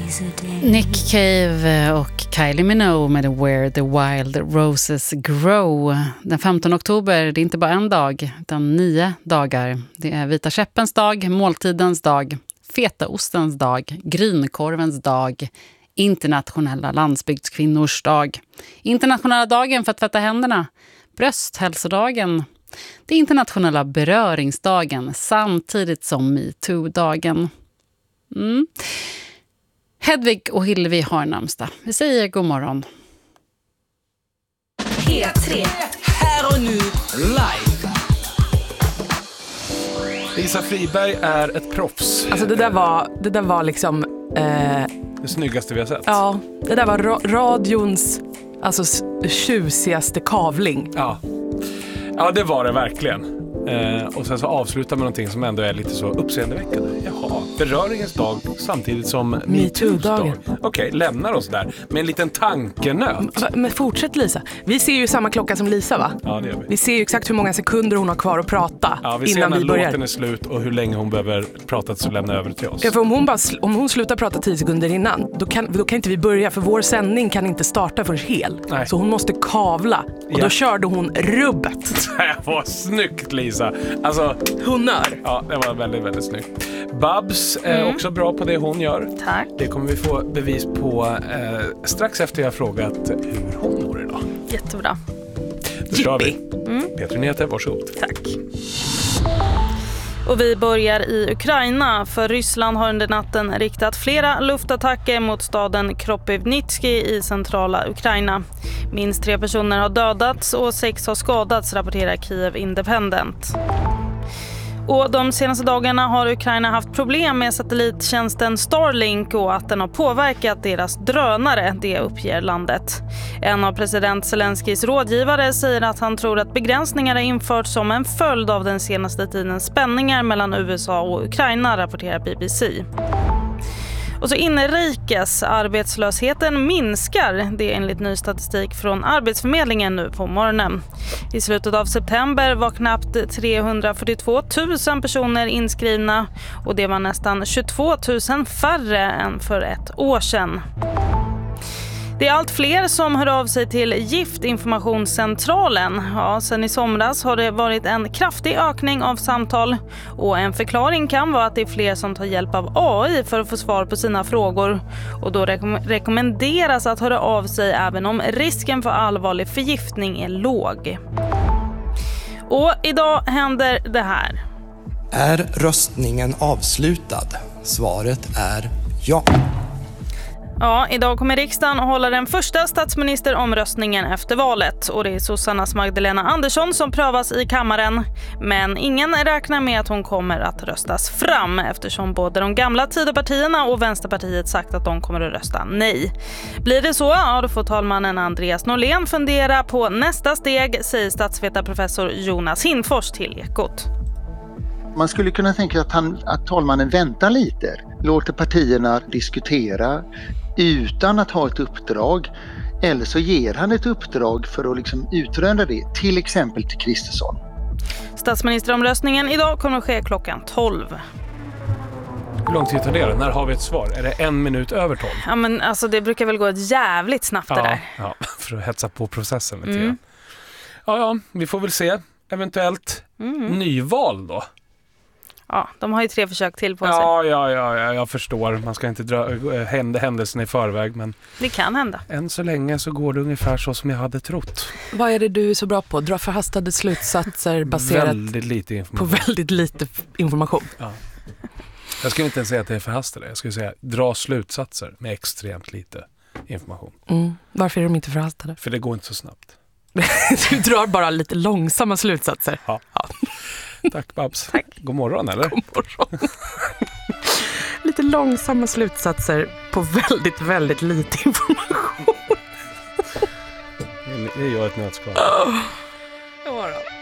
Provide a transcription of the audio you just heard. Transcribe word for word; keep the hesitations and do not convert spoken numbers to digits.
Nick Cave och Kylie Minogue med Where the Wild Roses Grow. Den femtonde oktober, det är inte bara en dag, utan nio dagar. Det är vita käppens dag, måltidens dag, fetaostens dag, grynkorvens dag, internationella landsbygdskvinnors dag, internationella dagen för att tvätta händerna, brösthälsodagen, det är internationella beröringsdagen samtidigt som MeToo-dagen. Mm. Hedvig och Hillevi har namnsdag. Vi säger god morgon. P tre. Här och nu, live. Lisa Friberg är ett proffs. Alltså det där var, det där var liksom... Eh, det snyggaste vi har sett. Ja, det där var ra- radions alltså, tjusigaste kavling. Ja. Ja, det var det verkligen. Eh, och sen så avslutar med någonting som ändå är lite så uppseendeväckande. Jaha, beröringens dag samtidigt som MeToo-dagen. Okej, okay, lämnar oss där med en liten tankenöt. Men fortsätt Lisa. Vi ser ju samma klocka som Lisa, va? Ja, det gör vi. Vi ser ju exakt hur många sekunder hon har kvar att prata ja, vi innan ser vi när börjar. låten är slut och hur länge hon behöver prata så lämna över till oss. Ja, för om hon, bara, om hon slutar prata tio sekunder innan, då kan, då kan inte vi börja, för vår sändning kan inte starta förrän hel. Nej. Så hon måste kavla. Och ja. Då körde hon rubbet. Det var snyggt, Lisa. Alltså, Honör. Ja, det var väldigt, väldigt snyggt. Babs är mm. också bra på det hon gör. Tack. Det kommer vi få bevis på eh, strax efter jag frågat hur hon mår idag. Jättebra. Då kör vi. Mm. Peter Nyheter, varsågod. Tack. Och vi börjar i Ukraina, för Ryssland har under natten riktat flera luftattacker mot staden Kropivnitski i centrala Ukraina. Minst tre personer har dödats och sex har skadats, rapporterar Kiev Independent. Och de senaste dagarna har Ukraina haft problem med satellittjänsten Starlink och att den har påverkat deras drönare, det uppger landet. En av president Zelenskis rådgivare säger att han tror att begränsningar är infört som en följd av den senaste tidens spänningar mellan U S A och Ukraina, rapporterar B B C. Och så inrikes arbetslösheten minskar, det är enligt ny statistik från Arbetsförmedlingen nu på morgonen. I slutet av september var knappt trehundrafyrtiotvå tusen personer inskrivna och det var nästan tjugotvå tusen färre än för ett år sedan. Det är allt fler som hör av sig till Giftinformationscentralen. Ja, sen i somras har det varit en kraftig ökning av samtal. Och en förklaring kan vara att det är fler som tar hjälp av A I för att få svar på sina frågor. Och då rekom- rekommenderas att höra av sig även om risken för allvarlig förgiftning är låg. Och idag händer det här. Är röstningen avslutad? Svaret är ja. Ja, idag kommer riksdagen att hålla den första statsministeromröstningen efter valet. Och det är Sossarnas Magdalena Andersson som prövas i kammaren. Men ingen räknar med att hon kommer att röstas fram eftersom både de gamla Tidöpartierna och Vänsterpartiet sagt att de kommer att rösta nej. Blir det så, ja, då får talmannen Andreas Norlén fundera på nästa steg, säger statsvetarprofessor Jonas Hinfors till Ekot. Man skulle kunna tänka att, han, att talmannen väntar lite, låter partierna diskutera utan att ha ett uppdrag, eller så ger han ett uppdrag för att liksom utröna det, till exempel till Kristersson. Statsministeromröstningen idag kommer att ske klockan tolv. Hur lång tid tar det? När har vi ett svar? Är det en minut över tolv? Ja, men alltså det brukar väl gå ett jävligt snabbt ja, det där. Ja, för att hetsa på processen lite. Mm. Ja, ja, vi får väl se. Eventuellt mm. nyval då. Ja, de har ju tre försök till på sig. Ja, ja, ja, jag förstår. Man ska inte dra hända händelsen i förväg, men det kan hända. Än så länge så går det ungefär så som jag hade trott. Vad är det du är så bra på? Dra förhastade slutsatser baserat väldigt lite information. på väldigt lite information. Ja. Jag skulle inte ens säga att det är förhastade. Jag skulle säga dra slutsatser med extremt lite information. Mm. Varför är de inte förhastade? För det går inte så snabbt. Du drar bara lite långsamma slutsatser. Ja. Ja. Tack Babs. Tack. God morgon eller? God morgon. Lite långsamma slutsatser på väldigt, väldigt lite information. Det är jag ett nötskal. God morgon.